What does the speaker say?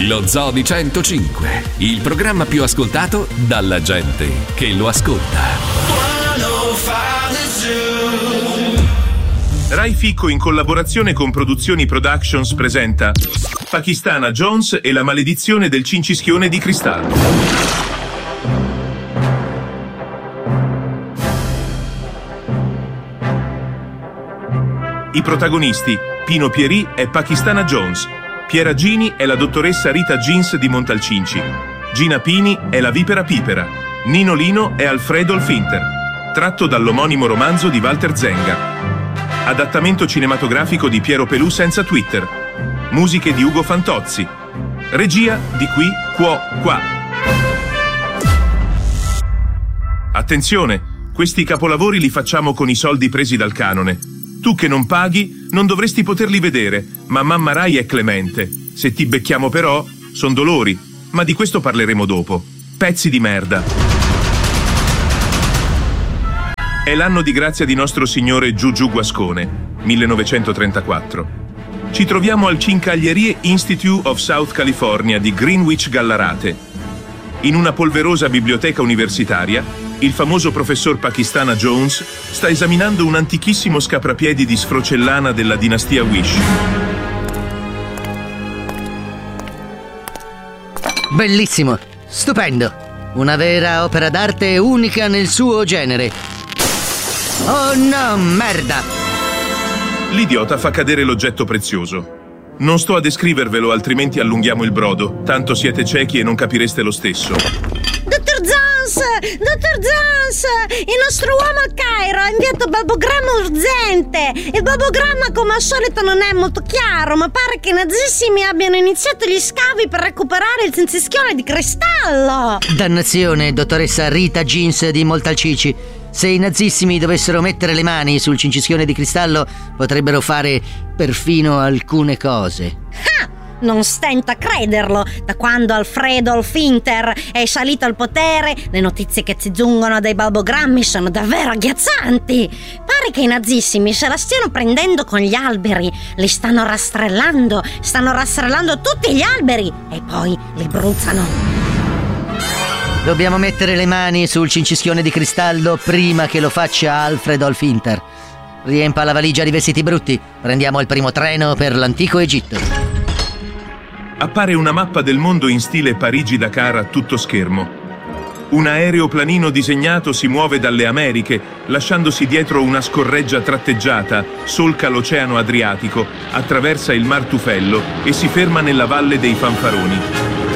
Lo Zoo di 105, il programma più ascoltato dalla gente che lo ascolta. Rai Fico in collaborazione con Produzioni Productions presenta Pakistana Jones e la maledizione del cincischione di cristallo. I protagonisti: Pino Pierì è Pakistana Jones, Piera Gini è la dottoressa Rita Jeans di Montalcinci, Gina Pini è la Vipera Pipera, Nino Lino è Alfredo Finter, tratto dall'omonimo romanzo di Walter Zenga. Adattamento cinematografico di Piero Pelù senza Twitter. Musiche di Ugo Fantozzi. Regia di Qui, Quo, Qua. Attenzione, questi capolavori li facciamo con i soldi presi dal canone. Tu che non paghi non dovresti poterli vedere, ma Mamma Rai è clemente. Se ti becchiamo però, son dolori, ma di questo parleremo dopo. Pezzi di merda. È l'anno di grazia di nostro signore Giugiù Guascone, 1934. Ci troviamo al Cincaglierie Institute of South California di Greenwich Gallarate. In una polverosa biblioteca universitaria, il famoso professor Pakistana Jones sta esaminando un antichissimo scaprapiedi di sfrocellana della dinastia Wish. Bellissimo, stupendo, una vera opera d'arte unica nel suo genere. Oh no, merda! L'idiota fa cadere l'oggetto prezioso. Non sto a descrivervelo, altrimenti allunghiamo il brodo, tanto siete ciechi e non capireste lo stesso. Dottor Jones, il nostro uomo a Cairo ha inviato babogramma urgente. Il babogramma, come al solito, non è molto chiaro, ma pare che i nazissimi abbiano iniziato gli scavi per recuperare il cincischione di cristallo. Dannazione, dottoressa Rita Jeans di Montalcici. Se i nazissimi dovessero mettere le mani sul cincischione di cristallo, potrebbero fare perfino alcune cose. Ah! Non stento a crederlo. Da quando Alfredo Finter è salito al potere, le notizie che ci giungono dai babogrammi sono davvero agghiaccianti. Pare che i nazissimi se la stiano prendendo con gli alberi. Li stanno rastrellando tutti gli alberi e poi li bruciano. Dobbiamo mettere le mani sul cincischione di cristallo prima che lo faccia Alfredo Finter. Riempa la valigia di vestiti brutti. Prendiamo il primo treno per l'antico Egitto. Appare una mappa del mondo in stile Parigi-Dakar a tutto schermo. Un aeroplanino disegnato si muove dalle Americhe, lasciandosi dietro una scorreggia tratteggiata, solca l'Oceano Adriatico, attraversa il Mar Tufello e si ferma nella Valle dei Fanfaroni.